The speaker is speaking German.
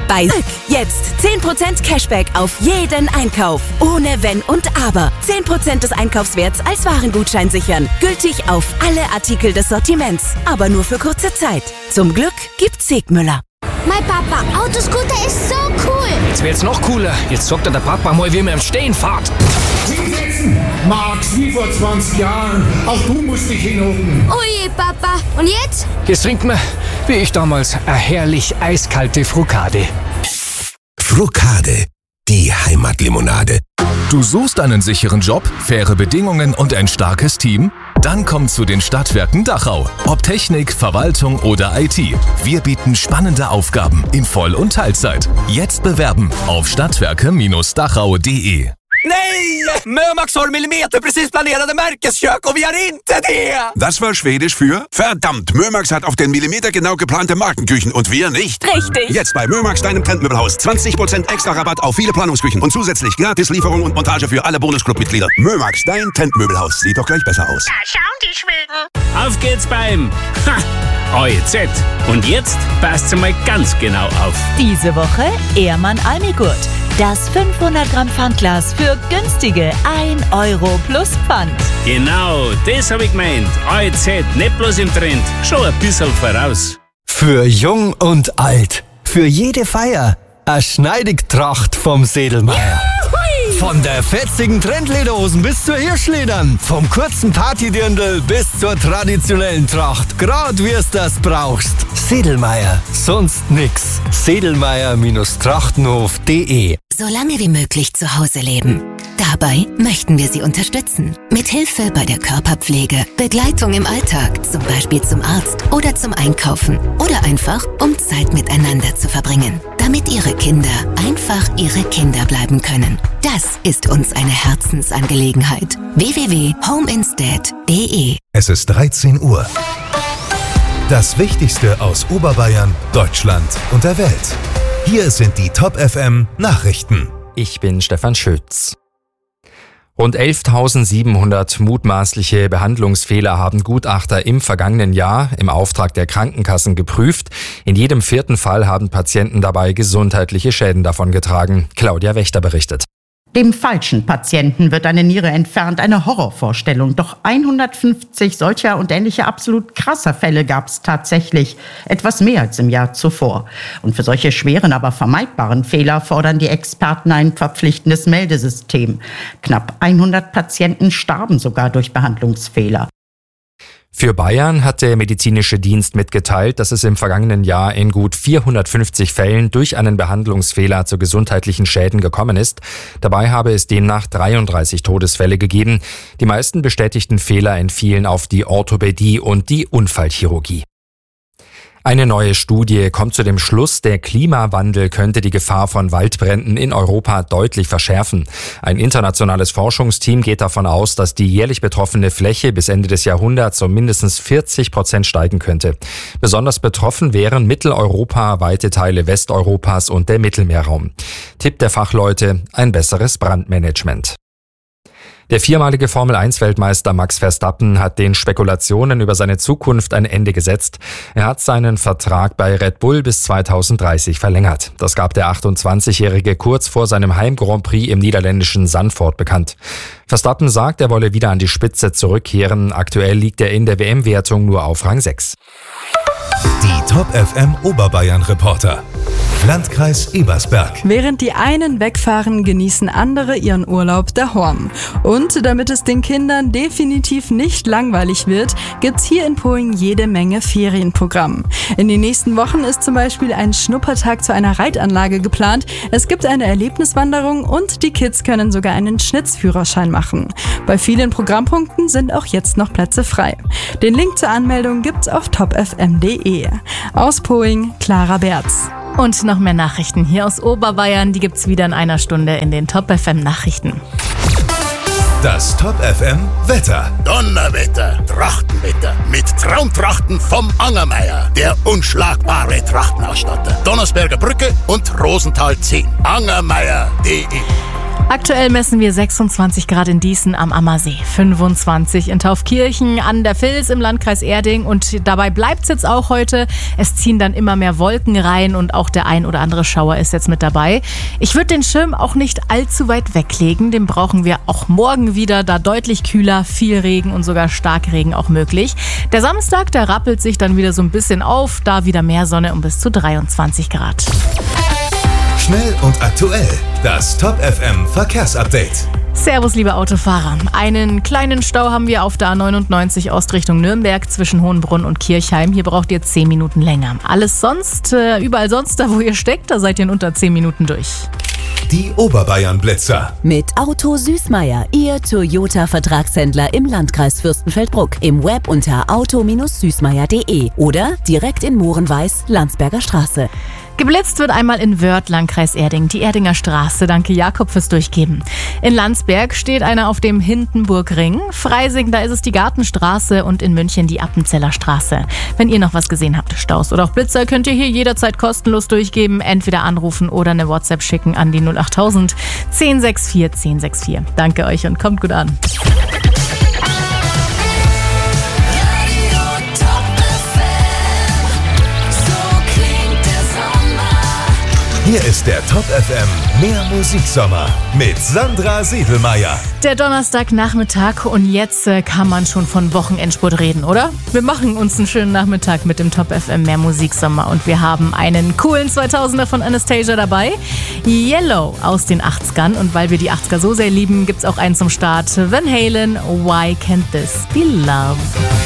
Bei jetzt 10% Cashback auf jeden Einkauf. Ohne Wenn und Aber. 10% des Einkaufswerts als Warengutschein sichern. Gültig auf alle Artikel des Sortiments. Aber nur für kurze Zeit. Zum Glück gibt's Segmüller. Mein Papa, Autoscooter ist so cool. Jetzt wird's noch cooler. Jetzt sagt der Papa mal, wie man im Stehen fährt. Hinsetzen, Max, wie vor 20 Jahren. Auch du musst dich hinhocken. Oje, Papa. Und jetzt? Jetzt trinkt man, wie ich damals, eine herrlich eiskalte Frukade. Frukade, die Heimatlimonade. Du suchst einen sicheren Job, faire Bedingungen und ein starkes Team? Dann komm zu den Stadtwerken Dachau. Ob Technik, Verwaltung oder IT. Wir bieten spannende Aufgaben in Voll- und Teilzeit. Jetzt bewerben auf stadtwerke-dachau.de. Nej! Mömax har millimeterprecis planerade märkeskök och vi har inte det! Das war Schwedisch für verdammt, Mömax hat auf den Millimeter genau geplante Markenküchen und wir nicht. Richtig. Jetzt bei Mömax, deinem Trendmöbelhaus. 20% extra Rabatt auf viele Planungsküchen und zusätzlich Gratislieferung und Montage für alle Bonusclub-Mitglieder. Mömax, dein Trendmöbelhaus. Sieht doch gleich besser aus. Da schauen die Schweden. Auf geht's beim AEZ. Und jetzt passt's mal ganz genau auf. Diese Woche Ehrmann Almigurt. Das 500 Gramm Pfandglas für günstige 1 Euro plus Pfand. Genau, das hab ich gemeint. AEZ, nicht bloß im Trend, schon ein bisschen voraus. Für jung und alt, für jede Feier, eine Schneidigtracht vom Sedlmeier. Von der fetzigen Trendlederhosen bis zur Hirschledern, vom kurzen Partydirndl bis zur traditionellen Tracht, grad wie es das brauchst. Sedlmeier, sonst nix. Sedlmeier-trachtenhof.de. So lange wie möglich zu Hause leben. Dabei möchten wir Sie unterstützen. Mit Hilfe bei der Körperpflege, Begleitung im Alltag, zum Beispiel zum Arzt oder zum Einkaufen oder einfach, um Zeit miteinander zu verbringen. Damit Ihre Kinder einfach Ihre Kinder bleiben können. Das ist uns eine Herzensangelegenheit. www.homeinstead.de. Es ist 13 Uhr. Das Wichtigste aus Oberbayern, Deutschland und der Welt. Hier sind die Top FM Nachrichten. Ich bin Stefan Schütz. Rund 11.700 mutmaßliche Behandlungsfehler haben Gutachter im vergangenen Jahr im Auftrag der Krankenkassen geprüft. In jedem 4. Fall haben Patienten dabei gesundheitliche Schäden davongetragen. Claudia Wächter berichtet. Dem falschen Patienten wird eine Niere entfernt, eine Horrorvorstellung. Doch 150 solcher und ähnlicher absolut krasser Fälle gab es tatsächlich. Etwas mehr als im Jahr zuvor. Und für solche schweren, aber vermeidbaren Fehler fordern die Experten ein verpflichtendes Meldesystem. Knapp 100 Patienten starben sogar durch Behandlungsfehler. Für Bayern hat der medizinische Dienst mitgeteilt, dass es im vergangenen Jahr in gut 450 Fällen durch einen Behandlungsfehler zu gesundheitlichen Schäden gekommen ist. Dabei habe es demnach 33 Todesfälle gegeben. Die meisten bestätigten Fehler entfielen auf die Orthopädie und die Unfallchirurgie. Eine neue Studie kommt zu dem Schluss, der Klimawandel könnte die Gefahr von Waldbränden in Europa deutlich verschärfen. Ein internationales Forschungsteam geht davon aus, dass die jährlich betroffene Fläche bis Ende des Jahrhunderts um mindestens 40% steigen könnte. Besonders betroffen wären Mitteleuropa, weite Teile Westeuropas und der Mittelmeerraum. Tipp der Fachleute: ein besseres Brandmanagement. Der viermalige Formel-1-Weltmeister Max Verstappen hat den Spekulationen über seine Zukunft ein Ende gesetzt. Er hat seinen Vertrag bei Red Bull bis 2030 verlängert. Das gab der 28-Jährige kurz vor seinem Heim-Grand Prix im niederländischen Zandvoort bekannt. Verstappen sagt, er wolle wieder an die Spitze zurückkehren. Aktuell liegt er in der WM-Wertung nur auf Rang 6. Die Top FM Oberbayern Reporter. Landkreis Ebersberg. Während die einen wegfahren, genießen andere ihren Urlaub daheim. Und damit es den Kindern definitiv nicht langweilig wird, gibt's hier in Poing jede Menge Ferienprogramm. In den nächsten Wochen ist zum Beispiel ein Schnuppertag zu einer Reitanlage geplant. Es gibt eine Erlebniswanderung und die Kids können sogar einen Schnitzführerschein machen. Bei vielen Programmpunkten sind auch jetzt noch Plätze frei. Den Link zur Anmeldung gibt's auf topfm.de. Aus Poing, Clara Berz. Und noch mehr Nachrichten hier aus Oberbayern, die gibt's wieder in einer Stunde in den Top FM Nachrichten. Das Top FM Wetter. Donnerwetter, Trachtenwetter mit Traumtrachten vom Angermeier, der unschlagbare Trachtenausstatter. Donnersberger Brücke und Rosenthal 10. Angermeier.de. Aktuell messen wir 26 Grad in Dießen am Ammersee, 25 in Taufkirchen an der Vils im Landkreis Erding und dabei bleibt es jetzt auch heute. Es ziehen dann immer mehr Wolken rein und auch der ein oder andere Schauer ist jetzt mit dabei. Ich würde den Schirm auch nicht allzu weit weglegen, den brauchen wir auch morgen wieder, da deutlich kühler, viel Regen und sogar Starkregen auch möglich. Der Samstag, der rappelt sich dann wieder so ein bisschen auf, da wieder mehr Sonne und bis zu 23 Grad. Schnell und aktuell, das Top FM Verkehrsupdate. Servus, liebe Autofahrer. Einen kleinen Stau haben wir auf der A99 Ost Richtung Nürnberg zwischen Hohenbrunn und Kirchheim. Hier braucht ihr 10 Minuten länger. Alles sonst, überall sonst, da wo ihr steckt, da seid ihr in unter 10 Minuten durch. Die Oberbayern-Blitzer. Mit Auto Süßmeier, Ihr Toyota-Vertragshändler im Landkreis Fürstenfeldbruck. Im Web unter auto-süßmeier.de oder direkt in Mohrenweiß, Landsberger Straße. Geblitzt wird einmal in Wörth, Landkreis Erding, die Erdinger Straße. Danke Jakob fürs Durchgeben. In Landsberg steht einer auf dem Hindenburgring. Freising, da ist es die Gartenstraße und in München die Appenzeller Straße. Wenn ihr noch was gesehen habt, Staus oder auch Blitzer, könnt ihr hier jederzeit kostenlos durchgeben. Entweder anrufen oder eine WhatsApp schicken an die 08000 1064 1064. Danke euch und kommt gut an. Hier ist der Top FM Mehr Musiksommer mit Sandra Siedelmeier. Der Donnerstagnachmittag und jetzt kann man schon von Wochenendspurt reden, oder? Wir machen uns einen schönen Nachmittag mit dem Top FM Mehr Musiksommer und wir haben einen coolen 2000er von Anastasia dabei. Yellow aus den 80ern und weil wir die 80er so sehr lieben, gibt's auch einen zum Start. Van Halen, Why Can't This Be Love?